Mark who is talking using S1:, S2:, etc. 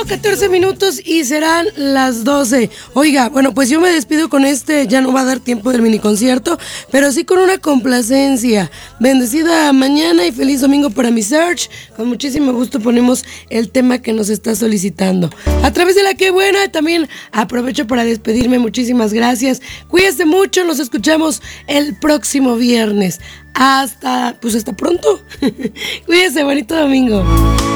S1: 14 minutos y serán las 12. Oiga, bueno, pues yo me despido con ya no va a dar tiempo del mini concierto, pero sí con una complacencia. Bendecida mañana y feliz domingo para mi Search. Con muchísimo gusto ponemos el tema que nos está solicitando. A través de la que buena, también aprovecho para despedirme. Muchísimas gracias. Cuídense mucho, nos escuchamos el próximo viernes. Hasta pronto. Cuídense, bonito domingo.